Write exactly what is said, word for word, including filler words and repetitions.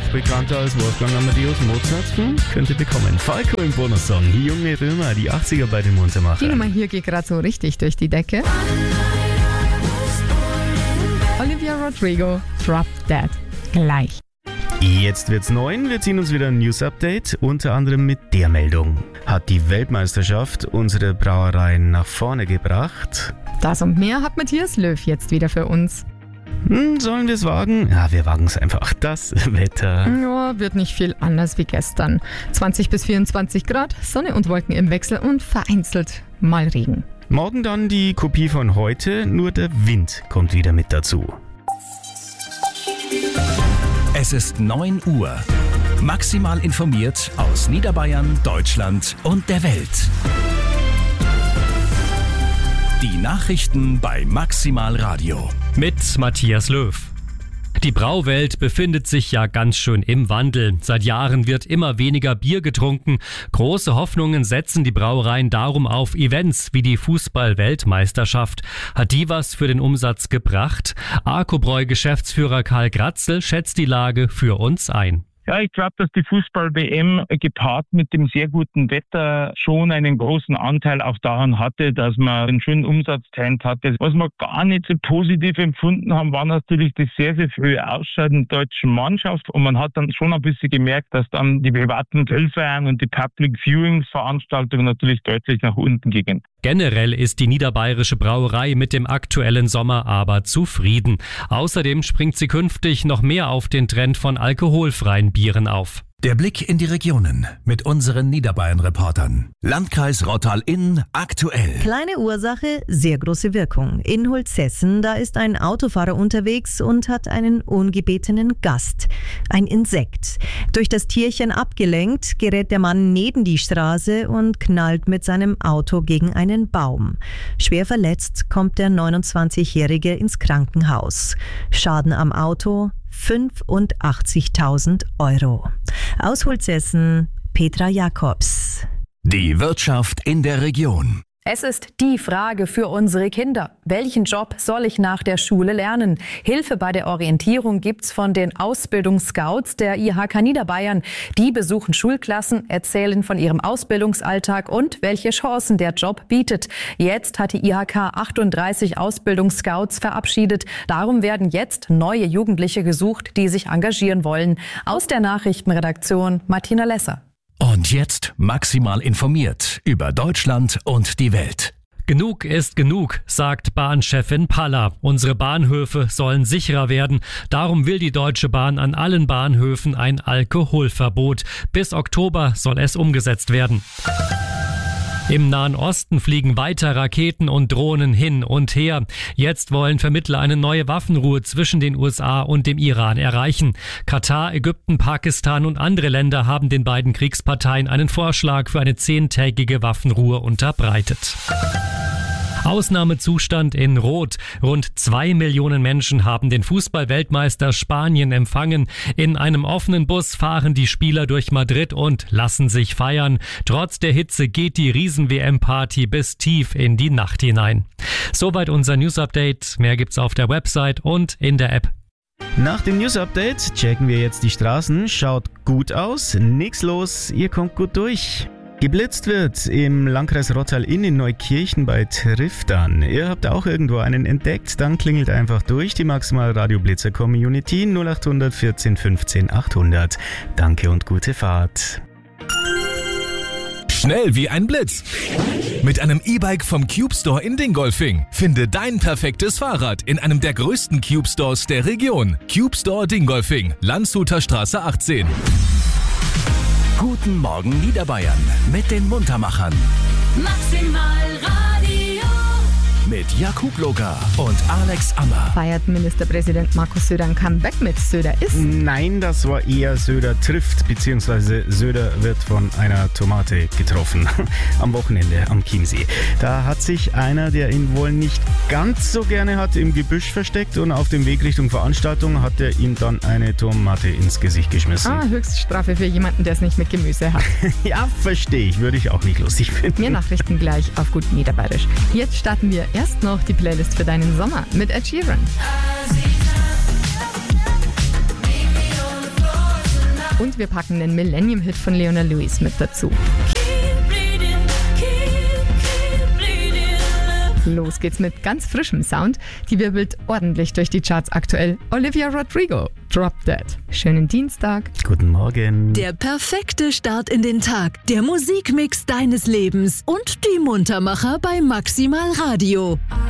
auch bekannter als Wolfgang Amadeus Mozart, hm, könnte bekommen. Falco im Bonussong, Junge Römer, die achtziger bei den Muntermachern. Die Nummer hier geht gerade so richtig durch die Decke. Olivia Rodrigo, Drop Dead. Gleich. Jetzt wird's neun, wir ziehen uns wieder ein News-Update, unter anderem mit der Meldung. Hat die Weltmeisterschaft unsere Brauereien nach vorne gebracht? Das und mehr hat Matthias Löw jetzt wieder für uns. Hm, sollen wir es wagen? Ja, wir wagen es einfach. Das Wetter. Ja, wird nicht viel anders wie gestern. zwanzig bis vierundzwanzig Grad, Sonne und Wolken im Wechsel und vereinzelt mal Regen. Morgen dann die Kopie von heute, nur der Wind kommt wieder mit dazu. Es ist neun Uhr. Maximal informiert aus Niederbayern, Deutschland und der Welt. Die Nachrichten bei Maximal Radio. Mit Matthias Löw. Die Brauwelt befindet sich ja ganz schön im Wandel. Seit Jahren wird immer weniger Bier getrunken. Große Hoffnungen setzen die Brauereien darum auf Events wie die Fußball-Weltmeisterschaft. Hat die was für den Umsatz gebracht? Arkobräu-Geschäftsführer Karl Gratzel schätzt die Lage für uns ein. Ja, ich glaube, dass die Fußball-W M gepaart mit dem sehr guten Wetter schon einen großen Anteil auch daran hatte, dass man einen schönen Umsatztrend hatte. Was wir gar nicht so positiv empfunden haben, war natürlich das sehr, sehr frühe Ausscheiden der deutschen Mannschaft. Und man hat dann schon ein bisschen gemerkt, dass dann die privaten Grillfeiern und die Public Viewings-Veranstaltungen natürlich deutlich nach unten gingen. Generell ist die niederbayerische Brauerei mit dem aktuellen Sommer aber zufrieden. Außerdem springt sie künftig noch mehr auf den Trend von alkoholfreien Bieren auf. Der Blick in die Regionen mit unseren Niederbayern-Reportern. Landkreis Rottal-Inn aktuell. Kleine Ursache, sehr große Wirkung. In Holzhessen, da ist ein Autofahrer unterwegs und hat einen ungebetenen Gast. Ein Insekt. Durch das Tierchen abgelenkt, gerät der Mann neben die Straße und knallt mit seinem Auto gegen einen Baum. Schwer verletzt kommt der neunundzwanzigjährige ins Krankenhaus. Schaden am Auto fünfundachtzigtausend Euro. Aus Holzhessen, Petra Jakobs. Die Wirtschaft in der Region. Es ist die Frage für unsere Kinder. Welchen Job soll ich nach der Schule lernen? Hilfe bei der Orientierung gibt's von den Ausbildungsscouts der I H K Niederbayern. Die besuchen Schulklassen, erzählen von ihrem Ausbildungsalltag und welche Chancen der Job bietet. Jetzt hat die I H K achtunddreißig Ausbildungsscouts verabschiedet. Darum werden jetzt neue Jugendliche gesucht, die sich engagieren wollen. Aus der Nachrichtenredaktion Martina Lesser. Und jetzt maximal informiert über Deutschland und die Welt. Genug ist genug, sagt Bahnchefin Palla. Unsere Bahnhöfe sollen sicherer werden. Darum will die Deutsche Bahn an allen Bahnhöfen ein Alkoholverbot. Bis Oktober soll es umgesetzt werden. Im Nahen Osten fliegen weiter Raketen und Drohnen hin und her. Jetzt wollen Vermittler eine neue Waffenruhe zwischen den U S A und dem Iran erreichen. Katar, Ägypten, Pakistan und andere Länder haben den beiden Kriegsparteien einen Vorschlag für eine zehntägige Waffenruhe unterbreitet. Ausnahmezustand in Rot. Rund zwei Millionen Menschen haben den Fußball-Weltmeister Spanien empfangen. In einem offenen Bus fahren die Spieler durch Madrid und lassen sich feiern. Trotz der Hitze geht die Riesen-W M-Party bis tief in die Nacht hinein. Soweit unser News-Update. Mehr gibt's auf der Website und in der App. Nach dem News-Update checken wir jetzt die Straßen. Schaut gut aus, nix los, ihr kommt gut durch. Geblitzt wird im Landkreis Rottal-Inn in Neukirchen bei Triftern. Ihr habt auch irgendwo einen entdeckt, dann klingelt einfach durch die Maximal Radio Blitzer Community null acht hundert vierzehn fünfzehn achthundert. Danke und gute Fahrt. Schnell wie ein Blitz. Mit einem E-Bike vom Cube Store in Dingolfing. Finde dein perfektes Fahrrad in einem der größten Cube Stores der Region. Cube Store Dingolfing, Landshuter Straße achtzehn. Guten Morgen Niederbayern mit den Muntermachern. Maximal Radio. Mit Jakub Loga und Alex Ammer. Feiert Ministerpräsident Markus Söder ein Comeback mit Söder ist? Nein, das war eher Söder trifft, beziehungsweise Söder wird von einer Tomate getroffen. Am Wochenende am Chiemsee. Da hat sich einer, der ihn wohl nicht ganz so gerne hat, im Gebüsch versteckt und auf dem Weg Richtung Veranstaltung hat er ihm dann eine Tomate ins Gesicht geschmissen. Ah, Höchststrafe für jemanden, der es nicht mit Gemüse hat. Ja, verstehe ich. Würde ich auch nicht lustig finden. Mehr Nachrichten gleich auf Gut Niederbayerisch. Jetzt starten wir erst noch die Playlist für deinen Sommer mit Ed Sheeran. Und wir packen den Millennium-Hit von Leona Lewis mit dazu. Los geht's mit ganz frischem Sound. Die wirbelt ordentlich durch die Charts aktuell. Olivia Rodrigo, Drop Dead. Schönen Dienstag. Guten Morgen. Der perfekte Start in den Tag. Der Musikmix deines Lebens und die Muntermacher bei Maximal Radio.